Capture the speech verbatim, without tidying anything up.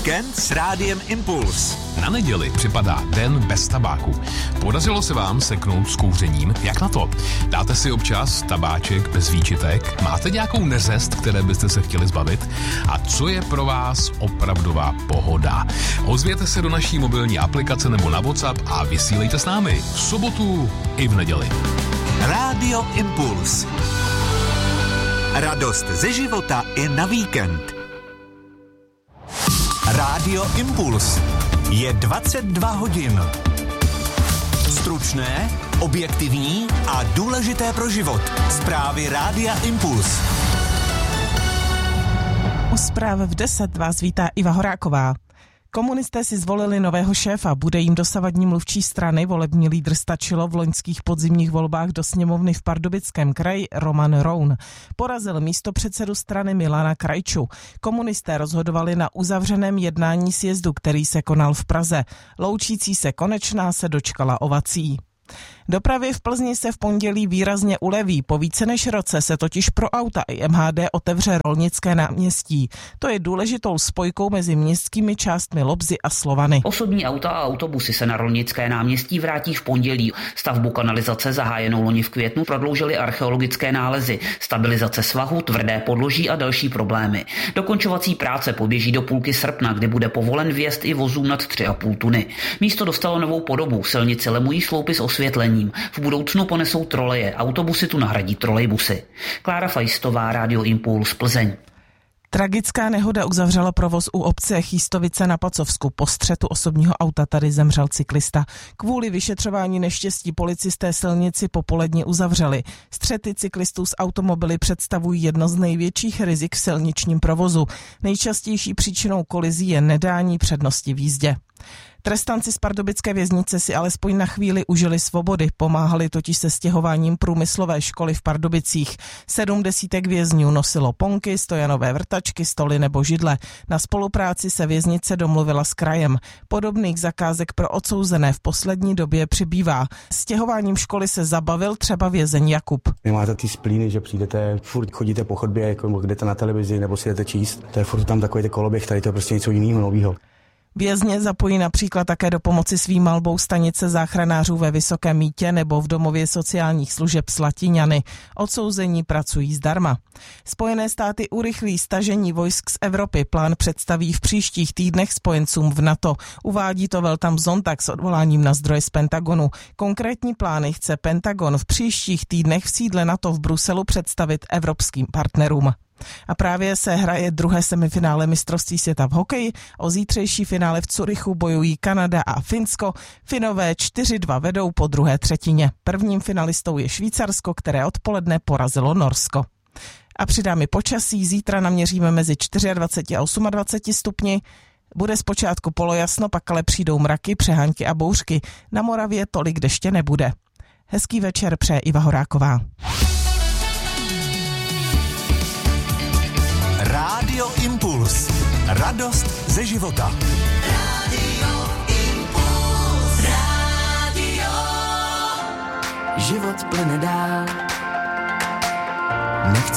Víkend s Rádiem Impuls. Na neděli připadá den bez tabáku. Podařilo se vám seknout s kouřením? Jak na to? Dáte si občas tabáček bez výčitek? Máte nějakou neřest, které byste se chtěli zbavit? A co je pro vás opravdová pohoda? Ozvěte se do naší mobilní aplikace nebo na WhatsApp a vysílejte s námi v sobotu i v neděli. Rádio Impuls. Radost ze života i na víkend. Rádio Impuls. Je dvacet dva hodin. Stručné, objektivní a důležité pro život. Zprávy Rádia Impuls. U zpráv v deset vás vítá Iva Horáková. Komunisté si zvolili nového šéfa, bude jim dosavadní mluvčí strany, volební lídr stačilo v loňských podzimních volbách do sněmovny v Pardubickém kraji Roman Roun. Porazil místopředsedu strany Milana Krajču. Komunisté rozhodovali na uzavřeném jednání sjezdu, který se konal v Praze. Loučící se Konečná se dočkala ovací. Dopravě v Plzni se v pondělí výrazně uleví. Po více než roce se totiž pro auta i M H D otevře Rolnické náměstí. To je důležitou spojkou mezi městskými částmi Lobzy a Slovany. Osobní auta a autobusy se na Rolnické náměstí vrátí v pondělí. Stavbu kanalizace zahájenou loni v květnu prodloužily archeologické nálezy, stabilizace svahu, tvrdé podloží a další problémy. Dokončovací práce poběží do půlky srpna, kdy bude povolen vjezd i vozům nad tři a půl tuny. Místo dostalo novou podobu, silnici lemují sloupy s osvětlením. V budoucnu ponesou troleje, autobusy tu nahradí trolejbusy. Klára Fajstová, Rádio Impuls, Plzeň. Tragická nehoda uzavřela provoz u obce Chýstovice na Pacovsku. Po střetu osobního auta tady zemřel cyklista. Kvůli vyšetřování neštěstí policisté silnici popoledně uzavřeli. Střety cyklistů s automobily představují jedno z největších rizik v silničním provozu. Nejčastější příčinou kolizí je nedání přednosti v jízdě. Trestanci z pardubické věznice si alespoň na chvíli užili svobody, pomáhali totiž se stěhováním průmyslové školy v Pardubicích. Sedm desítek vězňů nosilo ponky, stojanové vrtačky, stoly nebo židle. Na spolupráci se věznice domluvila s krajem. Podobných zakázek pro odsouzené v poslední době přibývá. Stěhováním školy se zabavil třeba vězeň Jakub. Nemáte ty splíny, že přijdete, furt chodíte po chodbě, jako jdete na televizi nebo si jdete číst. To je furt tam takový koloběh, tady to je prostě něco jiného, nového. Vězně zapojí například také do pomoci svým malbou stanice záchranářů ve Vysokém Mýtě nebo v domově sociálních služeb Slatiňany. Odsouzení pracují zdarma. Spojené státy urychlí stažení vojsk z Evropy. Plán představí v příštích týdnech spojencům v NATO. Uvádí to Weltam Sonntag s odvoláním na zdroje z Pentagonu. Konkrétní plány chce Pentagon v příštích týdnech v sídle NATO v Bruselu představit evropským partnerům. A právě se hraje druhé semifinále mistrovství světa v hokeji. O zítřejší finále v Curychu bojují Kanada a Finsko. Finové čtyři dva vedou po druhé třetině. Prvním finalistou je Švýcarsko, které odpoledne porazilo Norsko. A přidáme počasí. Zítra naměříme mezi dvacet čtyři a dvacet osm stupni. Bude zpočátku polojasno, pak ale přijdou mraky, přehánky a bouřky. Na Moravě tolik deště nebude. Hezký večer přeje Iva Horáková. Rádio Impuls. Radost ze života. Rádio Impuls. Rádio. Život plyne dál. Nechci